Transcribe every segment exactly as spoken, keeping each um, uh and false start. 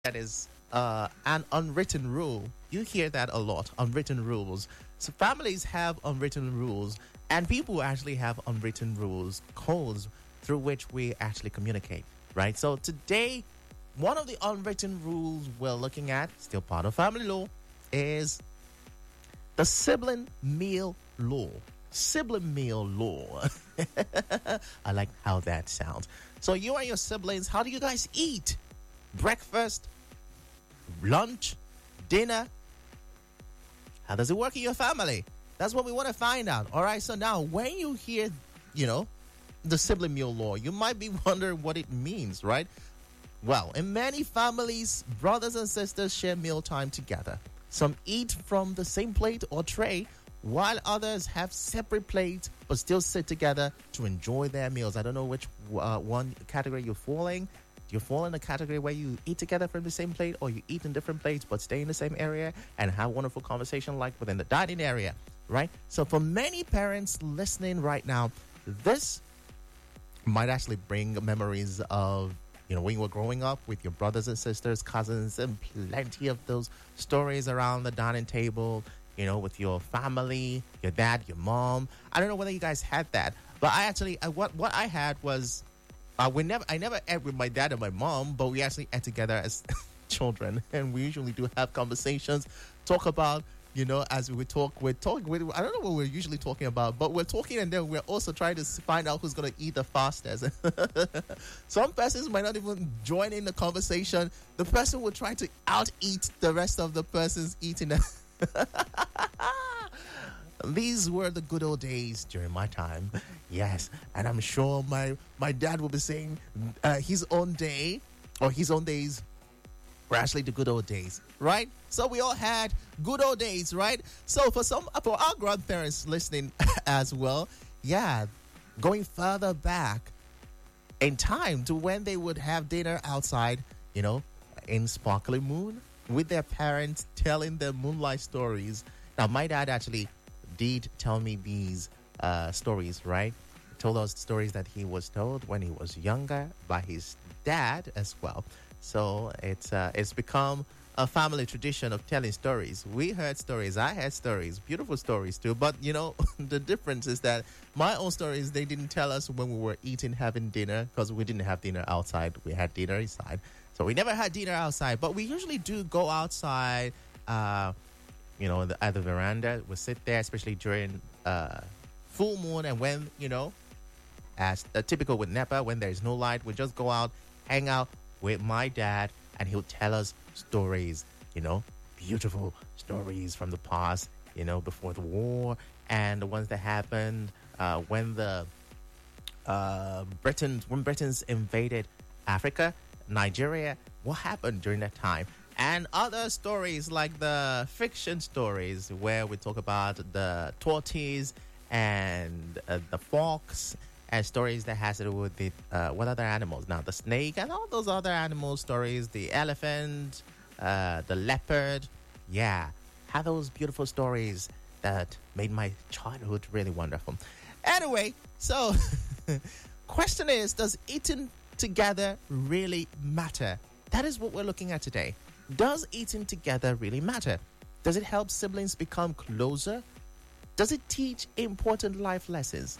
that is uh, an unwritten rule. You hear that a lot, unwritten rules. So families have unwritten rules, and people actually have unwritten rules, codes through which we actually communicate, right? So today, one of the unwritten rules we're looking at, still part of family law, is the sibling meal law. Sibling meal law. I like how that sounds. So you and your siblings, how do you guys eat? Breakfast, lunch, dinner? How does it work in your family? That's what we want to find out. All right, so now when you hear, you know, the sibling meal law, you might be wondering what it means, right? Well, in many families, brothers and sisters share mealtime together. Some eat from the same plate or tray, while others have separate plates but still sit together to enjoy their meals. I don't know which uh, one category you're falling. Do you fall in the category where you eat together from the same plate, or you eat in different plates but stay in the same area and have wonderful conversation like within the dining area, right? So for many parents listening right now, this might actually bring memories of, you know, when you were growing up with your brothers and sisters, cousins, and plenty of those stories around the dining table, you know, with your family, your dad, your mom. I don't know whether you guys had that, but I actually, I, what what I had was, uh, we never, I never ate with my dad and my mom, but we actually ate together as children, and we usually do have conversations, talk about, you know, as we talk, we're talking, we, I don't know what we're usually talking about, but we're talking, and then we're also trying to find out who's going to eat the fastest. Some persons might not even join in the conversation. The person will try to out-eat the rest of the person's eating. These were the good old days during my time. Yes, and I'm sure my, my dad will be saying uh, his own day, or his own days, were actually the good old days, right? So we all had good old days, right? So for some, for our grandparents listening as well, yeah, going further back in time to when they would have dinner outside, you know, in sparkling moon with their parents telling them moonlight stories. Now, my dad actually did tell me these uh, stories, right? He told us stories that he was told when he was younger by his dad as well. So it's uh, it's become a family tradition of telling stories. We heard stories. I had stories, beautiful stories too. But, you know, the difference is that my own stories, they didn't tell us when we were eating, having dinner, because we didn't have dinner outside. We had dinner inside. So we never had dinner outside. But we usually do go outside, uh, you know, the, at the veranda. We sit there, especially during uh, full moon. And when, you know, as uh, typical with NEPA, when there's no light, we just go out, hang out with my dad, and he'll tell us stories, you know, beautiful stories from the past, you know, before the war, and the ones that happened uh, when the uh, Britons, when Britons invaded Africa, Nigeria, what happened during that time, and other stories like the fiction stories where we talk about the tortoise and uh, the fox, and stories that has to do with the uh, what other animals now, the snake and all those other animal stories, the elephant, uh, the leopard. Yeah, have those beautiful stories that made my childhood really wonderful. Anyway, so question is, does eating together really matter? That is what we're looking at today. Does eating together really matter? Does it help siblings become closer? Does it teach important life lessons?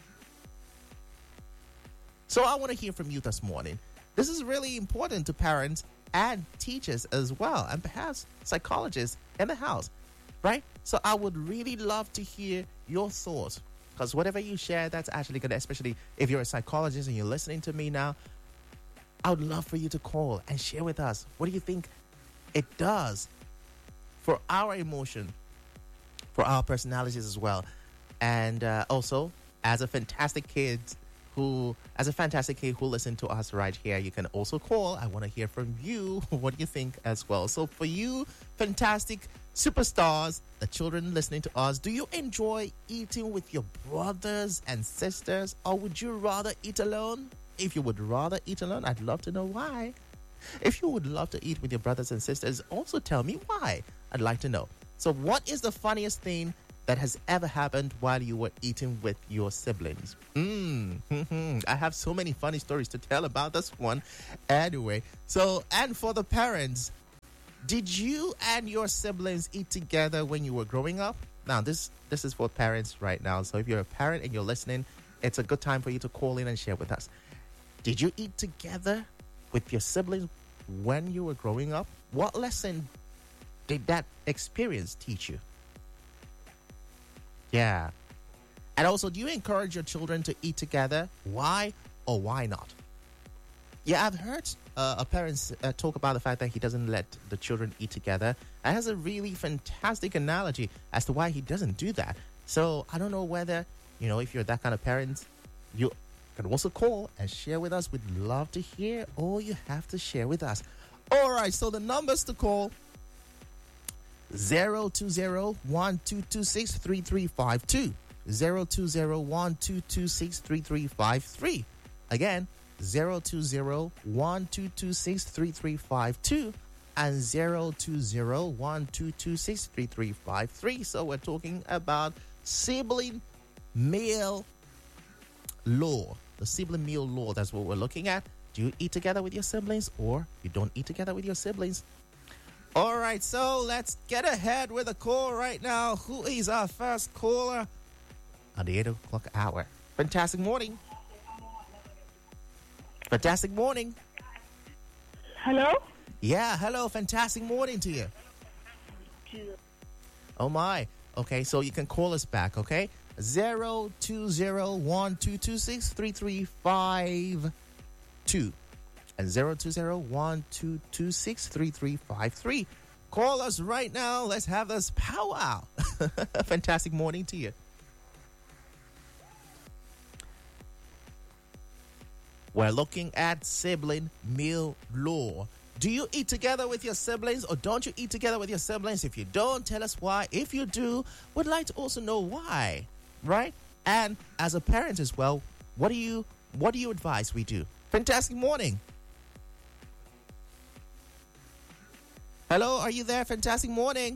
So I want to hear from you this morning. This is really important to parents and teachers as well, and perhaps psychologists in the house, right? So I would really love to hear your thoughts, because whatever you share, that's actually going to, especially if you're a psychologist and you're listening to me now, I would love for you to call and share with us. What do you think it does for our emotion, for our personalities as well? And uh, also, as a fantastic kid, who, as a fantastic kid who listen to us right here, you can also call. I want to hear from you. What do you think as well? So for you, fantastic superstars, the children listening to us, do you enjoy eating with your brothers and sisters, or would you rather eat alone? If you would rather eat alone, I'd love to know why. If you would love to eat with your brothers and sisters, also tell me why. I'd like to know. So what is the funniest thing that has ever happened while you were eating with your siblings? Mm, I have so many funny stories to tell about this one. Anyway, so, and for the parents, Did you and your siblings eat together when you were growing up? Now, this this is for parents right now. So if you're a parent and you're listening, it's a good time for you to call in and share with us. Did you eat together with your siblings when you were growing up? What lesson did that experience teach you? Yeah. And also, do you encourage your children to eat together? Why or why not? Yeah, I've heard uh, a parent uh, talk about the fact that he doesn't let the children eat together. And has a really fantastic analogy as to why he doesn't do that. So I don't know whether, you know, if you're that kind of parent, you can also call and share with us. We'd love to hear all you have to share with us. All right, so the numbers to call: zero two zero, one two two six, three three five two, zero two zero, one two two six, three three five three. Again, zero two zero, one two two six, three three five two and zero two zero, one two two six, three three five three. So we're talking about sibling meal law. The sibling meal law, that's what we're looking at. Do you eat together with your siblings or you don't eat together with your siblings? All right, so let's get ahead with a call right now. Who is our first caller at the eight o'clock hour? Fantastic morning. Fantastic morning. Hello? Yeah, hello. Fantastic morning to you. Oh, my. Okay, so you can call us back, okay? zero two zero, one two two six, three three five two and zero two zero, one two two six, three three five three. Call us right now. Let's have this powwow. Fantastic morning to you. We're looking at sibling meal law. Do you eat together with your siblings or don't you eat together with your siblings? If you don't, tell us why. If you do, we'd like to also know why, right? And as a parent as well, what do you what do you advise we do? Fantastic morning. Hello, are you there? Fantastic morning.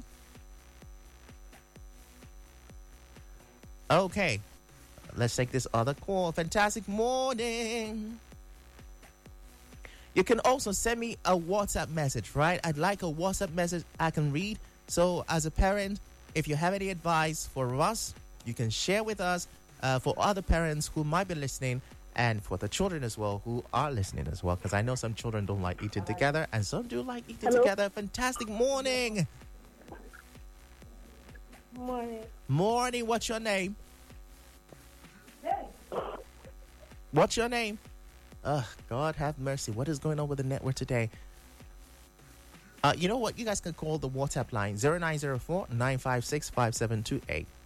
Okay, let's take this other call. Fantastic morning. You can also send me a WhatsApp message, right? I'd like a WhatsApp message I can read. So as a parent, if you have any advice for us, you can share with us, uh, for other parents who might be listening and for the children as well who are listening as well. Because I know some children don't like eating together and some do like eating Hello? together. Fantastic morning. Morning. Morning. What's your name? What's your name? Ugh, God have mercy. What is going on with the network today? Uh, you know what? You guys can call the WhatsApp line zero nine zero four, nine five six, five seven two eight.